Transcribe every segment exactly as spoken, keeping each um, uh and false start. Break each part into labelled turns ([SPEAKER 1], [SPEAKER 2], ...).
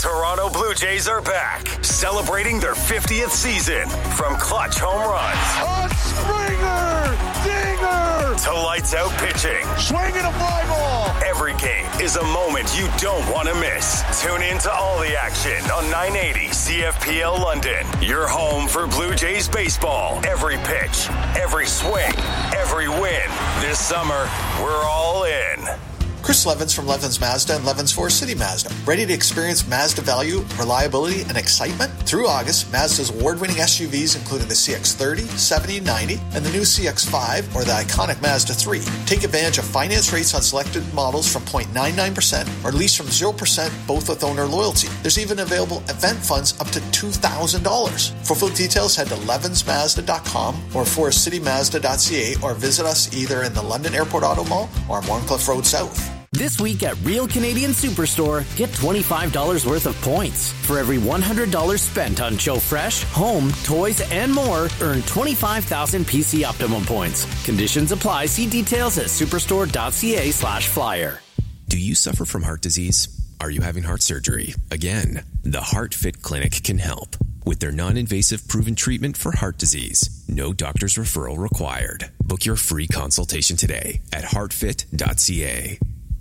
[SPEAKER 1] Toronto Blue Jays are back, celebrating their fiftieth season. From clutch home runs,
[SPEAKER 2] a Springer, dinger,
[SPEAKER 1] to lights out pitching,
[SPEAKER 2] swinging a fly ball.
[SPEAKER 1] Every game is a moment you don't want to miss. Tune in to all the action on nine eighty C F P L London. Your home for Blue Jays baseball. Every pitch, every swing, every win. This summer, we're all in.
[SPEAKER 3] Chris Levins from Levins Mazda and Levins Forest City Mazda. Ready to experience Mazda value, reliability, and excitement? Through August, Mazda's award-winning S U Vs, including the C X thirty, seventy, ninety, and the new C X five, or the iconic Mazda three. Take advantage of finance rates on selected models from zero point nine nine percent or lease from zero percent, both with owner loyalty. There's even available event funds up to two thousand dollars. For full details, head to levins mazda dot com or forest city mazda dot c a or visit us either in the London Airport Auto Mall or on Warncliffe Road South.
[SPEAKER 4] This week at Real Canadian Superstore, get twenty-five dollars worth of points. For every one hundred dollars spent on Joe Fresh, home, toys, and more, earn twenty-five thousand P C Optimum points. Conditions apply. See details at superstore dot c a slash flyer.
[SPEAKER 5] Do you suffer from heart disease? Are you having heart surgery? Again, the HeartFit Clinic can help. With their non-invasive proven treatment for heart disease, no doctor's referral required. Book your free consultation today at heart fit dot c a.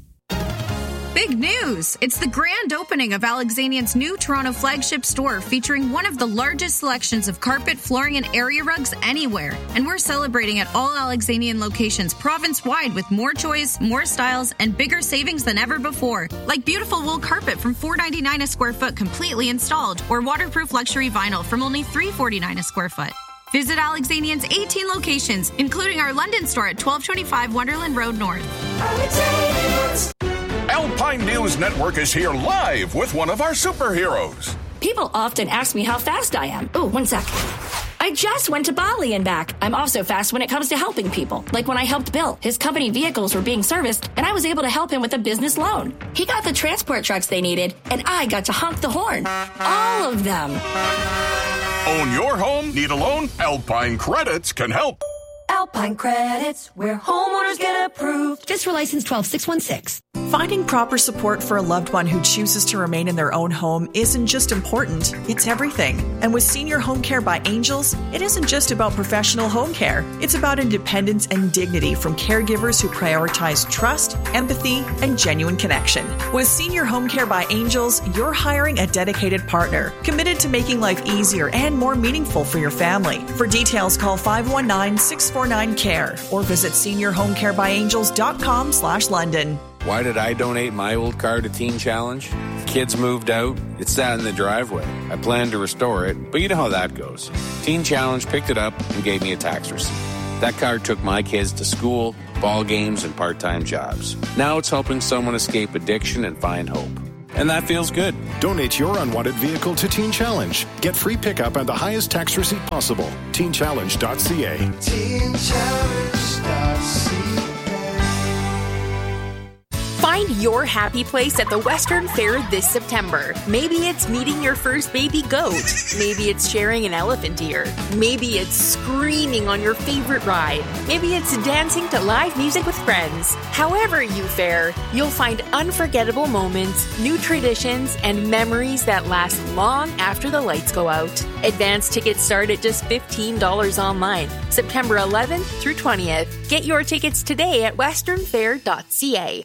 [SPEAKER 6] Big news! It's the grand opening of Alexanian's new Toronto flagship store featuring one of the largest selections of carpet, flooring, and area rugs anywhere. And we're celebrating at all Alexanian locations province-wide with more choice, more styles, and bigger savings than ever before. Like beautiful wool carpet from four dollars and ninety-nine cents a square foot completely installed, or waterproof luxury vinyl from only three dollars and forty-nine cents a square foot. Visit Alexanian's eighteen locations, including our London store at twelve twenty-five Wonderland Road North. Alexanian's.
[SPEAKER 7] Alpine News Network is here live with one of our superheroes.
[SPEAKER 8] People often ask me how fast I am. Oh, one sec. I just went to Bali and back. I'm also fast when it comes to helping people. Like when I helped Bill. His company vehicles were being serviced, and I was able to help him with a business loan. He got the transport trucks they needed, and I got to honk the horn. All of them.
[SPEAKER 7] Own your home? Need a loan? Alpine Credits can help.
[SPEAKER 9] Alpine Credits, where homeowners get approved.
[SPEAKER 8] Fiscal license twelve six one six.
[SPEAKER 10] Finding proper support for a loved one who chooses to remain in their own home isn't just important, it's everything. And with Senior Home Care by Angels, it isn't just about professional home care. It's about independence and dignity from caregivers who prioritize trust, empathy, and genuine connection. With Senior Home Care by Angels, you're hiring a dedicated partner, committed to making life easier and more meaningful for your family. For details, call five one nine, six four nine, C A R E or visit senior home care by angels dot com slash London.
[SPEAKER 11] Why did I donate my old car to Teen Challenge? Kids moved out. It sat in the driveway. I planned to restore it, but you know how that goes. Teen Challenge picked it up and gave me a tax receipt. That car took my kids to school, ball games, and part-time jobs. Now it's helping someone escape addiction and find hope. And that feels good.
[SPEAKER 12] Donate your unwanted vehicle to Teen Challenge. Get free pickup and the highest tax receipt possible. teen challenge dot c a. teen challenge dot c a.
[SPEAKER 13] Find your happy place at the Western Fair this September. Maybe it's meeting your first baby goat. Maybe it's sharing an elephant ear. Maybe it's screaming on your favorite ride. Maybe it's dancing to live music with friends. However you fare, you'll find unforgettable moments, new traditions, and memories that last long after the lights go out. Advance tickets start at just fifteen dollars online, September eleventh through twentieth. Get your tickets today at western fair dot c a.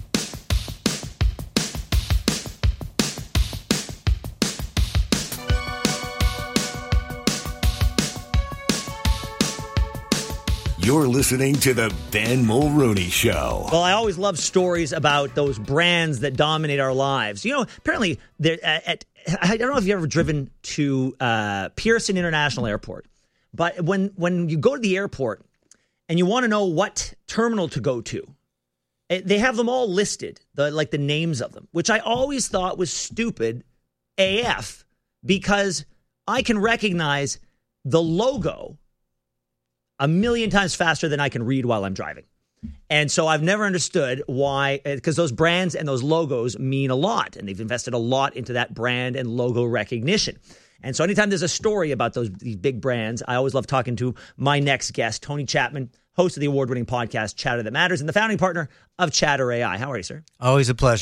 [SPEAKER 14] You're listening to the Ben Mulroney Show.
[SPEAKER 15] Well, I always love stories about those brands that dominate our lives. You know, apparently, at, at, I don't know if you've ever driven to uh, Pearson International Airport, but when, when you go to the airport and you want to know what terminal to go to, they have them all listed, the, like the names of them, which I always thought was stupid A F because I can recognize the logo a million times faster than I can read while I'm driving. And so I've never understood why, because those brands and those logos mean a lot, and they've invested a lot into that brand and logo recognition. And so anytime there's a story about those these big brands, I always love talking to my next guest, Tony Chapman, host of the award-winning podcast Chatter That Matters and the founding partner of Chatter A I. How are you, sir?
[SPEAKER 16] Always a pleasure.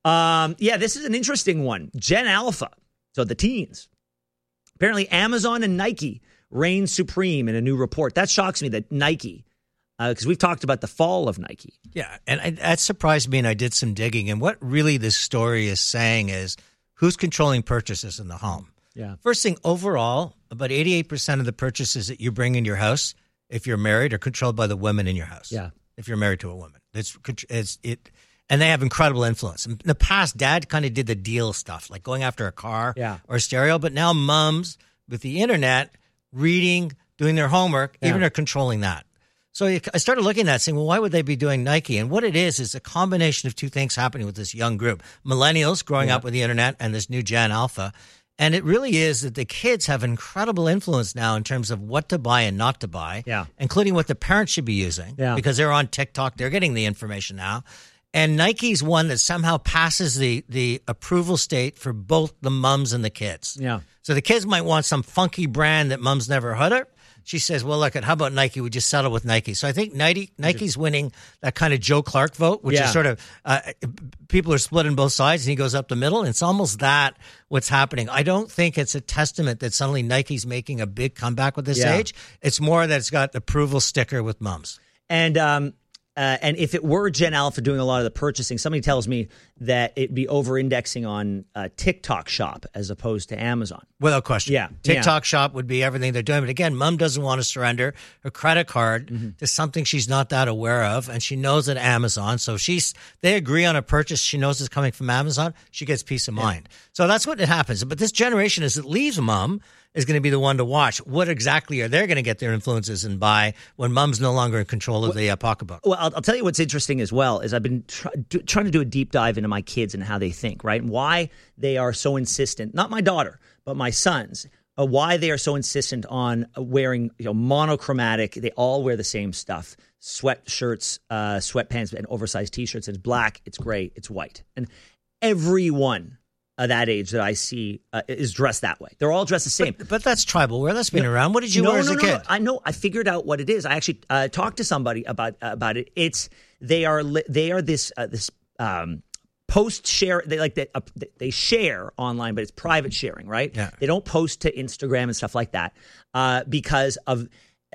[SPEAKER 15] Um, yeah, this is an interesting one. Gen Alpha, so the teens. Apparently, Amazon and Nike reign supreme in a new report. That shocks me that Nike, because uh, we've talked about the fall of Nike.
[SPEAKER 16] Yeah, and I, that surprised me, and I did some digging. And what really this story is saying is who's controlling purchases in the home.
[SPEAKER 15] Yeah.
[SPEAKER 16] First thing, overall, about eighty-eight percent of the purchases that you bring in your house, if you're married, are controlled by the women in your house.
[SPEAKER 15] Yeah.
[SPEAKER 16] If you're married to a woman. It's, it's it, and they have incredible influence. In the past, Dad kind of did the deal stuff, like going after a car
[SPEAKER 15] yeah.
[SPEAKER 16] or a stereo. But now moms, with the internet, reading, doing their homework,
[SPEAKER 15] yeah.
[SPEAKER 16] even are controlling that. So I started looking at that saying, well, why would they be doing Nike? And what it is is a combination of two things happening with this young group. Millennials growing
[SPEAKER 15] yeah.
[SPEAKER 16] up with the internet and this new Gen Alpha. And it really is that the kids have incredible influence now in terms of what to buy and not to buy,
[SPEAKER 15] yeah.
[SPEAKER 16] including what the parents should be using
[SPEAKER 15] yeah.
[SPEAKER 16] because they're on TikTok. They're getting the information now. And Nike's one that somehow passes the the approval state for both the mums and the kids.
[SPEAKER 15] Yeah.
[SPEAKER 16] So the kids might want some funky brand that mom's never heard of. She says, well, look, how about Nike? We just settle with Nike. So I think Nike, Nike's winning that kind of Joe Clark vote, which
[SPEAKER 15] yeah.
[SPEAKER 16] is sort of uh, people are split on both sides, and he goes up the middle. And it's almost that what's happening. I don't think it's a testament that suddenly Nike's making a big comeback with this
[SPEAKER 15] yeah.
[SPEAKER 16] age. It's more that it's got the approval sticker with mums.
[SPEAKER 15] And um, uh, and if it were Gen Alpha doing a lot of the purchasing, somebody tells me that it'd be over-indexing on uh, TikTok Shop as opposed to Amazon.
[SPEAKER 16] Without question.
[SPEAKER 15] Yeah.
[SPEAKER 16] TikTok
[SPEAKER 15] yeah.
[SPEAKER 16] Shop would be everything they're doing. But again, mom doesn't want to surrender her credit card mm-hmm. to something she's not that aware of. And she knows that Amazon. So she's they agree on a purchase. She knows it's coming from Amazon. She gets peace of mind. Yeah. So that's what it happens. But this generation, as it leaves mom, is going to be the one to watch. What exactly are they going to get their influences and buy when mom's no longer in control of well, the uh, pocketbook?
[SPEAKER 15] Well, I'll, I'll tell you what's interesting as well is I've been try, do, trying to do a deep dive into my kids and how they think, right? And why they are so insistent, not my daughter, but my sons, uh, why they are so insistent on wearing you know monochromatic, they all wear the same stuff, sweatshirts, uh, sweatpants, and oversized T-shirts. It's black, it's gray, it's white. And everyone Uh, that age that I see uh, is dressed that way. They're all dressed the same.
[SPEAKER 16] But, but that's tribal wear. That's been
[SPEAKER 15] no,
[SPEAKER 16] around. What did you
[SPEAKER 15] no,
[SPEAKER 16] wear as
[SPEAKER 15] no,
[SPEAKER 16] a
[SPEAKER 15] no,
[SPEAKER 16] kid?
[SPEAKER 15] No. I know. I figured out what it is. I actually uh, talked to somebody about uh, about it. It's they are li- they are this uh, this um, post share. They like they, uh, they share online, but it's private sharing, right?
[SPEAKER 16] Yeah.
[SPEAKER 15] They don't post to Instagram and stuff like that uh, because of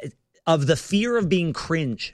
[SPEAKER 15] of the fear of being cringe.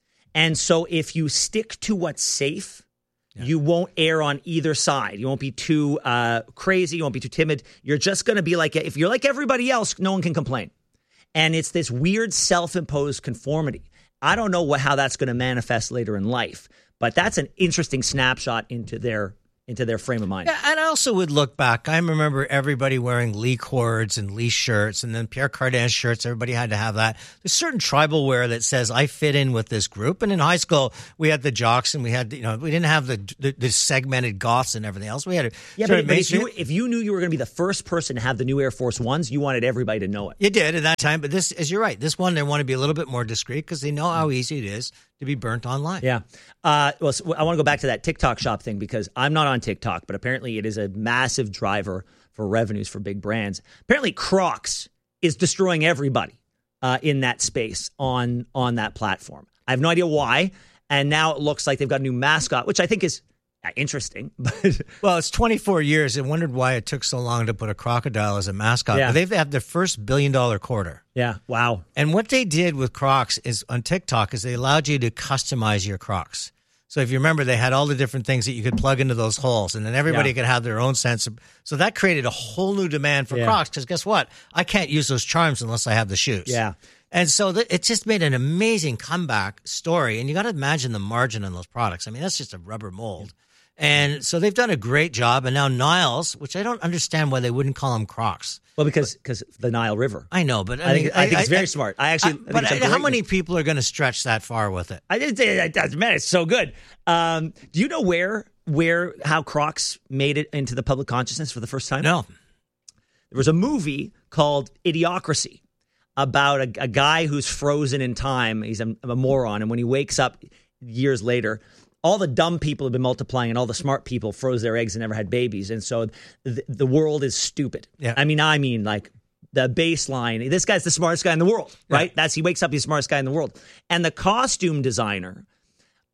[SPEAKER 15] And so if you stick to what's safe. Yeah. You won't err on either side. You won't be too uh, crazy. You won't be too timid. You're just going to be like, if you're like everybody else, no one can complain. And it's this weird self-imposed conformity. I don't know what, how that's going to manifest later in life, but that's an interesting snapshot into their into their frame of mind.
[SPEAKER 16] Yeah, and I also would look back. I remember everybody wearing Lee cords and Lee shirts, and then Pierre Cardin shirts. Everybody had to have that. There's certain tribal wear that says, I fit in with this group. And in high school, we had the jocks, and we had, you know, we didn't have the the, the segmented goths and everything else. We had a
[SPEAKER 15] yeah, but, but if, you, if you knew you were going to be the first person to have the new Air Force Ones, you wanted everybody to know it.
[SPEAKER 16] You did at that time, but this, as you're right, this one, they want to be a little bit more discreet because they know how easy it is to be burnt online.
[SPEAKER 15] Yeah. Uh, well, so I want to go back to that TikTok Shop thing because I'm not on TikTok, but apparently it is a massive driver for revenues for big brands. Apparently Crocs is destroying everybody uh, in that space on on that platform. I have no idea why. And now it looks like they've got a new mascot, which I think is interesting. But
[SPEAKER 16] well, it's twenty-four years. I wondered why it took so long to put a crocodile as a mascot.
[SPEAKER 15] Yeah.
[SPEAKER 16] But they've had their first billion dollar quarter.
[SPEAKER 15] Yeah. Wow.
[SPEAKER 16] And what they did with Crocs is on TikTok is they allowed you to customize your Crocs. So if you remember, they had all the different things that you could plug into those holes, and then everybody yeah. could have their own sense of. So that created a whole new demand for yeah. Crocs because guess what? I can't use those charms unless I have the shoes.
[SPEAKER 15] Yeah.
[SPEAKER 16] And so th- it just made an amazing comeback story. And you got to imagine the margin on those products. I mean, that's just a rubber mold. And so they've done a great job. And now Niles, which I don't understand why they wouldn't call them Crocs.
[SPEAKER 15] Well, because because the Nile River.
[SPEAKER 16] I know, but I,
[SPEAKER 15] I think
[SPEAKER 16] mean,
[SPEAKER 15] I think
[SPEAKER 16] I,
[SPEAKER 15] it's very
[SPEAKER 16] I,
[SPEAKER 15] smart. I actually.
[SPEAKER 16] I,
[SPEAKER 15] I
[SPEAKER 16] but
[SPEAKER 15] think
[SPEAKER 16] I, how many people are going to stretch that far with it?
[SPEAKER 15] I didn't say that doesn't matter. It's so good. Um, do you know where where how Crocs made it into the public consciousness for the first time?
[SPEAKER 16] No.
[SPEAKER 15] There was a movie called Idiocracy about a, a guy who's frozen in time. He's a, a moron, and when he wakes up years later, all the dumb people have been multiplying and all the smart people froze their eggs and never had babies. And so the, the world is stupid.
[SPEAKER 16] Yeah.
[SPEAKER 15] I mean, I mean, like the baseline, this guy's the smartest guy in the world, right? Yeah. That's, he wakes up, he's the smartest guy in the world. And the costume designer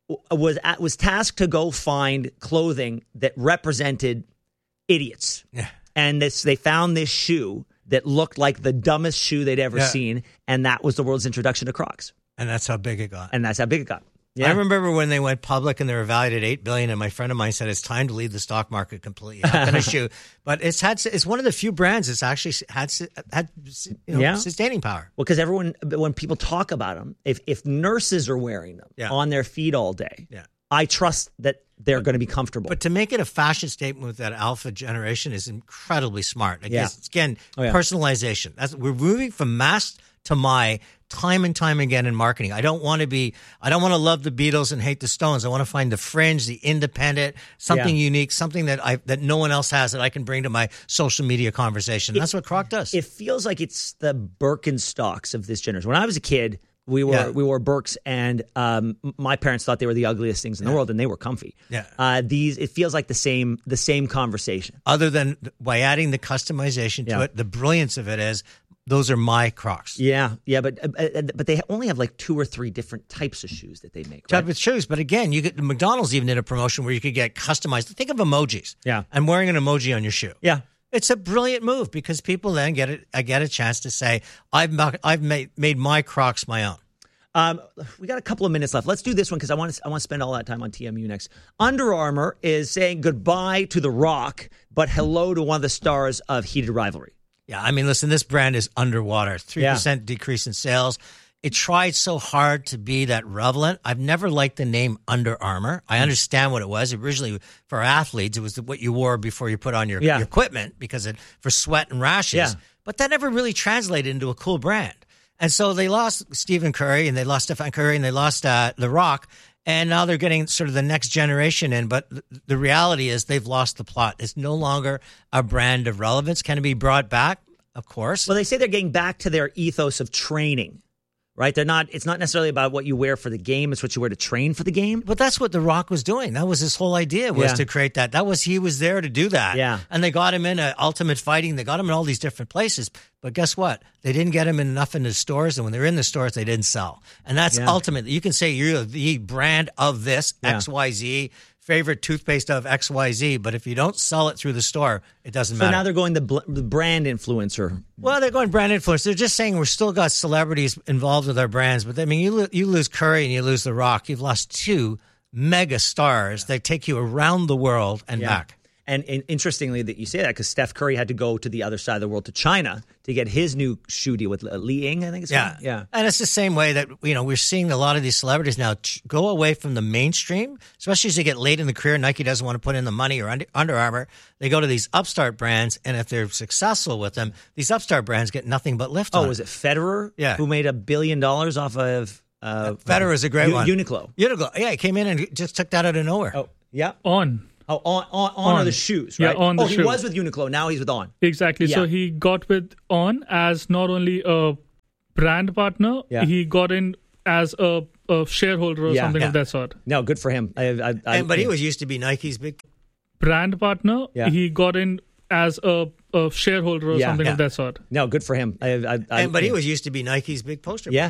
[SPEAKER 15] was at, was tasked to go find clothing that represented idiots.
[SPEAKER 16] Yeah.
[SPEAKER 15] And this they found this shoe that looked like the dumbest shoe they'd ever
[SPEAKER 16] Yeah.
[SPEAKER 15] seen, and that was the world's introduction to Crocs.
[SPEAKER 16] And that's how big it got.
[SPEAKER 15] And that's how big it got. Yeah.
[SPEAKER 16] I remember when they went public and they were valued at eight billion dollars, and my friend of mine said it's time to leave the stock market completely. Not going to shoe, but it's had it's one of the few brands that's actually had had you know,
[SPEAKER 15] Yeah.
[SPEAKER 16] sustaining power.
[SPEAKER 15] Well, because everyone, when people talk about them, if if nurses are wearing them
[SPEAKER 16] Yeah.
[SPEAKER 15] on their feet all day,
[SPEAKER 16] Yeah.
[SPEAKER 15] I trust that they're going to be comfortable.
[SPEAKER 16] But to make it a fashion statement with that alpha generation is incredibly smart. I
[SPEAKER 15] Yeah.
[SPEAKER 16] guess, again,
[SPEAKER 15] Oh, yeah.
[SPEAKER 16] personalization. That's we're moving from mass to my time and time again in marketing. I don't want to be, I don't want to love the Beatles and hate the Stones. I want to find the fringe, the independent, something
[SPEAKER 15] Yeah.
[SPEAKER 16] unique, something that I that no one else has that I can bring to my social media conversation.
[SPEAKER 15] It-
[SPEAKER 16] That's what Croc does.
[SPEAKER 15] It feels like it's the Birkenstocks of this generation. When I was a kid, we wore
[SPEAKER 16] Yeah.
[SPEAKER 15] we wore Birks, and um, my parents thought they were the ugliest things in the world, and they were comfy.
[SPEAKER 16] Yeah.
[SPEAKER 15] Uh, these it feels like the same the same conversation.
[SPEAKER 16] Other than by adding the customization to
[SPEAKER 15] Yeah.
[SPEAKER 16] it, the brilliance of it is those are my Crocs.
[SPEAKER 15] Yeah, yeah, but uh, but they only have like two or three different types of shoes that they make.
[SPEAKER 16] Type
[SPEAKER 15] Right?
[SPEAKER 16] of shoes, but again, you get McDonald's even did a promotion where you could get customized. Think of emojis.
[SPEAKER 15] Yeah.
[SPEAKER 16] I'm wearing an emoji on your shoe.
[SPEAKER 15] Yeah.
[SPEAKER 16] It's a brilliant move because people then get it. I get a chance to say I've ma- I've made made my Crocs my own.
[SPEAKER 15] Um, we got a couple of minutes left. Let's do this one because I want to. I want to spend all that time on T M U next. Under Armour is saying goodbye to The Rock, but hello to one of the stars of Heated Rivalry.
[SPEAKER 16] Yeah, I mean, listen, this brand is underwater. three percent decrease in sales. It tried so hard to be that relevant. I've never liked the name Under Armour. I understand what it was. Originally, for athletes, it was what you wore before you put on your,
[SPEAKER 15] Yeah.
[SPEAKER 16] your equipment because it for sweat and rashes.
[SPEAKER 15] Yeah.
[SPEAKER 16] But that never really translated into a cool brand. And so they lost Stephen Curry and they lost Stephen Curry and they lost uh, The Rock. And now they're getting sort of the next generation in. But th- the reality is they've lost the plot. It's no longer a brand of relevance. Can it be brought back? Of course.
[SPEAKER 15] Well, they say they're getting back to their ethos of training, right? They're not. It's not necessarily about what you wear for the game. It's what you wear to train for the game.
[SPEAKER 16] But that's what The Rock was doing. That was his whole idea, was
[SPEAKER 15] Yeah.
[SPEAKER 16] to create that. That was, he was there to do that.
[SPEAKER 15] Yeah.
[SPEAKER 16] And they got him in uh, Ultimate Fighting. They got him in all these different places. But guess what? They didn't get him enough in the stores. And when they're in the stores, they didn't sell. And that's
[SPEAKER 15] Yeah.
[SPEAKER 16] ultimately, you can say you're the brand of this,
[SPEAKER 15] Yeah.
[SPEAKER 16] X Y Z, favorite toothpaste of X Y Z. But if you don't sell it through the store, it doesn't
[SPEAKER 15] So
[SPEAKER 16] matter.
[SPEAKER 15] now they're going the, bl- the brand influencer.
[SPEAKER 16] Well, they're going brand influence. They're just saying we're still got celebrities involved with our brands, but I mean, you lo- you lose Curry and you lose The Rock. You've lost two mega stars that take you around the world and
[SPEAKER 15] Yeah.
[SPEAKER 16] back.
[SPEAKER 15] And, and interestingly that you say that because Steph Curry had to go to the other side of the world, to China, to get his new shoe deal with uh, Li Ying, I think it's
[SPEAKER 16] Yeah,
[SPEAKER 15] called. Yeah.
[SPEAKER 16] And it's the same way that you know we're seeing a lot of these celebrities now ch- go away from the mainstream, especially as they get late in the career. Nike doesn't want to put in the money, or Under, Under Armour. They go to these upstart brands, and if they're successful with them, these upstart brands get nothing but lift.
[SPEAKER 15] Oh,
[SPEAKER 16] on
[SPEAKER 15] was it Federer?
[SPEAKER 16] Yeah.
[SPEAKER 15] Who made a billion dollars off of uh,
[SPEAKER 16] Federer is a great
[SPEAKER 15] U-
[SPEAKER 16] one.
[SPEAKER 15] Uniqlo.
[SPEAKER 16] Uniqlo, yeah, he came in and just took that out of nowhere.
[SPEAKER 15] Oh, yeah.
[SPEAKER 17] On.
[SPEAKER 15] Oh, on on, on,
[SPEAKER 17] On.
[SPEAKER 15] are the shoes,
[SPEAKER 17] Yeah,
[SPEAKER 15] right?
[SPEAKER 17] On the
[SPEAKER 15] oh, he
[SPEAKER 17] shoe.
[SPEAKER 15] was with Uniqlo. Now he's with On.
[SPEAKER 17] Exactly. So
[SPEAKER 15] Yeah.
[SPEAKER 17] he got with On as not only a brand partner,
[SPEAKER 15] Yeah.
[SPEAKER 17] he got in as a, a shareholder or
[SPEAKER 15] Yeah.
[SPEAKER 17] something
[SPEAKER 15] Yeah.
[SPEAKER 17] of that sort.
[SPEAKER 15] No, good for him. I, I, I,
[SPEAKER 16] And, but he was used to be Nike's big.
[SPEAKER 17] Brand partner,
[SPEAKER 15] Yeah.
[SPEAKER 17] he got in as a, a shareholder or
[SPEAKER 15] Yeah.
[SPEAKER 17] something
[SPEAKER 15] Yeah.
[SPEAKER 17] of that sort.
[SPEAKER 15] No, good for him. I, I, I,
[SPEAKER 16] And, but he was used to be Nike's big poster.
[SPEAKER 15] Yeah.